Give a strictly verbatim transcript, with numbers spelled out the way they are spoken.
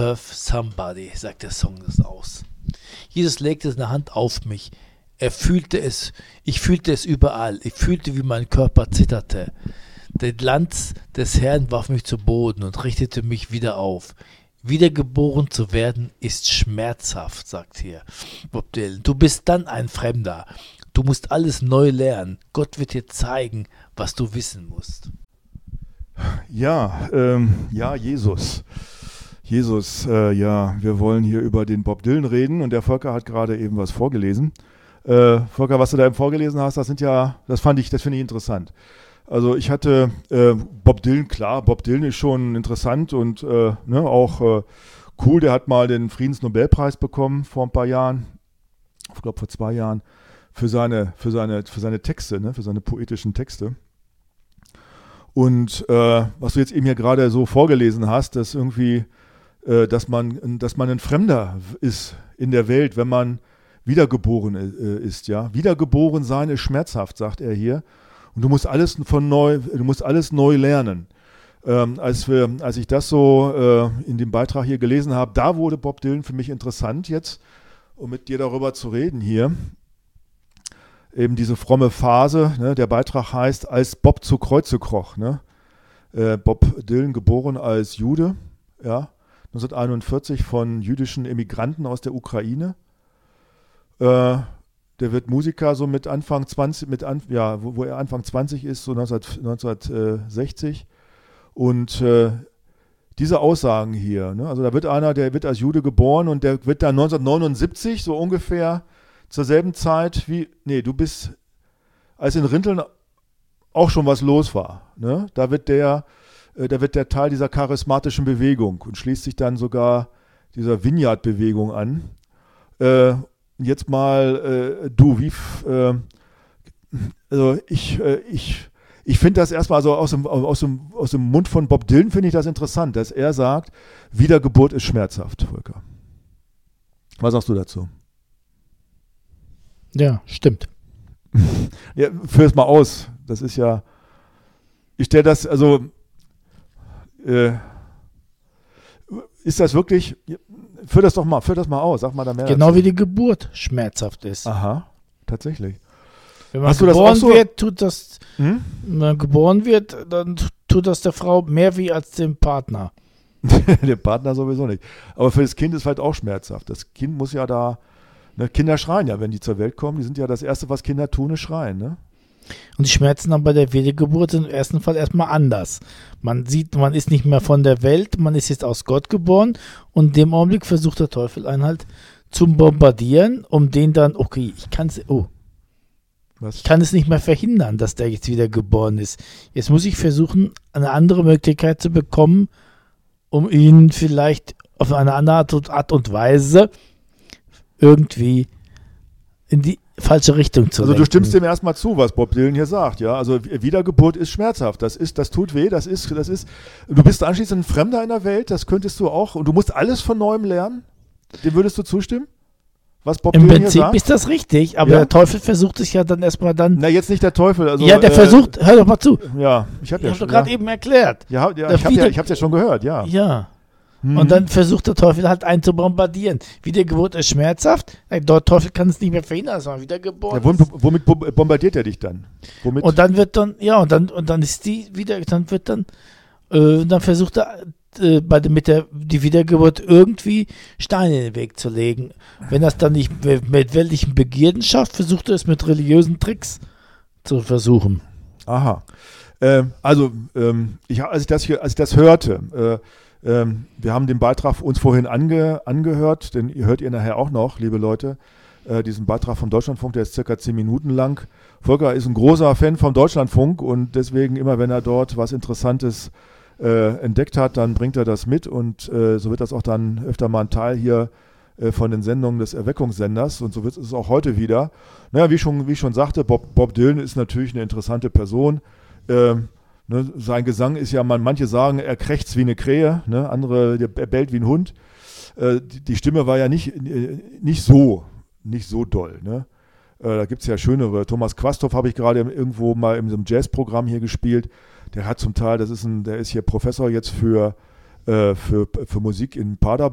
Love Somebody, sagt der Song das aus. Jesus legte seine Hand auf mich. Er fühlte es, ich fühlte es überall. Ich fühlte, wie mein Körper zitterte. Der Glanz des Herrn warf mich zu Boden und richtete mich wieder auf. Wiedergeboren zu werden ist schmerzhaft, sagt hier Bob Dylan. Du bist dann ein Fremder. Du musst alles neu lernen. Gott wird dir zeigen, was du wissen musst. Ja, ähm, ja, Jesus. Jesus, äh, ja, wir wollen hier über den Bob Dylan reden und der Volker hat gerade eben was vorgelesen. Äh, Volker, was du da eben vorgelesen hast, das sind ja, das fand ich, das finde ich interessant. Also ich hatte äh, Bob Dylan, klar, Bob Dylan ist schon interessant und äh, ne, auch äh, cool, der hat mal den Friedensnobelpreis bekommen vor ein paar Jahren, ich glaube vor zwei Jahren, für seine, für seine, für seine Texte, ne, für seine poetischen Texte. Und äh, was du jetzt eben hier gerade so vorgelesen hast, dass irgendwie, äh, dass man, dass man ein Fremder ist in der Welt, wenn man wiedergeboren äh, ist, ja. Wiedergeboren sein ist schmerzhaft, sagt er hier. Und du musst alles von neu, du musst alles neu lernen. Ähm, als wir, als ich das so äh, in dem Beitrag hier gelesen habe, da wurde Bob Dylan für mich interessant jetzt, um mit dir darüber zu reden hier. Eben diese fromme Phase, ne? Der Beitrag heißt, als Bob zu Kreuze kroch. Ne? Äh, Bob Dylan, geboren als Jude, ja, neunzehnhunderteinundvierzig von jüdischen Emigranten aus der Ukraine. Äh, der wird Musiker so mit Anfang zwanzig, mit an, ja, wo, wo er Anfang zwanzig ist, so neunzehnhundertsechzig. Und äh, diese Aussagen hier, ne? Also da wird einer, der wird als Jude geboren und der wird dann neunzehnhundertneunundsiebzig, so ungefähr zur selben Zeit wie, nee, du bist, als in Rinteln auch schon was los war, ne? Da wird der, äh, da wird der Teil dieser charismatischen Bewegung und schließt sich dann sogar dieser Vineyard-Bewegung an. Äh, jetzt mal, äh, du, wie, äh, also ich, äh, ich, ich finde das erstmal so aus dem, aus, dem, aus dem Mund von Bob Dylan finde ich das interessant, dass er sagt, Wiedergeburt ist schmerzhaft, Volker. Was sagst du dazu? Ja, stimmt. Ja, führ es mal aus. Das ist ja, ich stelle das, also, äh, ist das wirklich, führ das doch mal, führ das mal aus, sag mal da mehr Genau dazu. wie die Geburt schmerzhaft ist. Aha, tatsächlich. Wenn man Hast du geboren das auch so? wird, tut das, Hm? wenn man geboren wird, dann tut das der Frau mehr weh als dem Partner. Dem Partner sowieso nicht. Aber für das Kind ist halt auch schmerzhaft. Das Kind muss ja da, ne, Kinder schreien ja, wenn die zur Welt kommen. Die sind ja das Erste, was Kinder tun, ist schreien, ne? Und die Schmerzen dann bei der Wiedergeburt sind im ersten Fall erstmal anders. Man sieht, man ist nicht mehr von der Welt, man ist jetzt aus Gott geboren und in dem Augenblick versucht der Teufel einen halt zum Bombardieren, um den dann, okay, ich kann es, oh, Was? ich kann es nicht mehr verhindern, dass der jetzt wieder geboren ist. Jetzt muss ich versuchen, eine andere Möglichkeit zu bekommen, um ihn vielleicht auf eine andere Art und Weise irgendwie in die falsche Richtung zu Also du lenken. stimmst dem erstmal zu, was Bob Dylan hier sagt, ja. Also Wiedergeburt ist schmerzhaft, das ist, das tut weh, das ist, das ist, du bist anschließend ein Fremder in der Welt, das könntest du auch, und du musst alles von Neuem lernen. Dem würdest du zustimmen? Was Bob Im Dylan hier Prinzip sagt? ist das richtig, aber Ja? der Teufel versucht es ja dann erstmal dann. Na, jetzt nicht der Teufel, also. ja, der äh, versucht, hör doch mal zu. Ja, ich habe Ich ja habe schon. doch gerade Ja, eben erklärt. ja, ja der ich habe ja, wieder- ich hab's ja schon gehört, ja. Ja. Mhm. Und dann versucht der Teufel halt einen zu bombardieren. Wiedergeburt ist schmerzhaft. Der Teufel kann es nicht mehr verhindern, dass man wiedergeboren Ja, womit, ist. womit bo- bombardiert er dich dann? Womit? Und dann wird dann, ja, und dann, und dann ist die wieder, dann wird dann, äh, dann versucht er äh, bei der, mit der die Wiedergeburt irgendwie Steine in den Weg zu legen. Wenn das dann nicht mit, mit weltlichen Begierden schafft, versucht er es mit religiösen Tricks zu versuchen. Aha. Ähm, also, ähm, ich, als, ich das hier, als ich das hörte, äh, ähm, wir haben den Beitrag uns vorhin ange, angehört, den hört ihr nachher auch noch, liebe Leute, äh, diesen Beitrag vom Deutschlandfunk, der ist circa zehn Minuten lang. Volker ist ein großer Fan vom Deutschlandfunk und deswegen immer, wenn er dort was Interessantes äh, entdeckt hat, dann bringt er das mit und äh, so wird das auch dann öfter mal ein Teil hier äh, von den Sendungen des Erweckungssenders und so wird es auch heute wieder. Naja, wie, schon, wie ich schon sagte, Bob, Bob Dylan ist natürlich eine interessante Person. Ähm, ne, sein Gesang ist ja, man, manche sagen, er krächzt wie eine Krähe, ne, andere, der, er bellt wie ein Hund. Äh, die, die Stimme war ja nicht, äh, nicht so, nicht so doll. Ne? Äh, da gibt es ja schönere. Thomas Quasthoff habe ich gerade irgendwo mal in so einem Jazzprogramm hier gespielt. Der hat zum Teil, das ist ein, der ist hier Professor jetzt für, äh, für, für Musik in Paderborn.